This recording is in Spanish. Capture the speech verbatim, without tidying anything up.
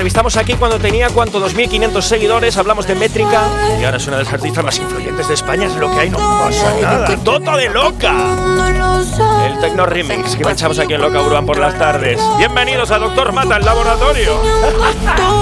entrevistamos aquí cuando tenía, ¿cuánto? dos mil quinientos seguidores, hablamos de métrica y ahora es una de las artistas más influyentes de España, es lo que hay, no pasa nada. ¡Tota de loca! El Tecno Remix que echamos aquí en Loca Urban por las tardes. Bienvenidos a Doctor Mata, el laboratorio.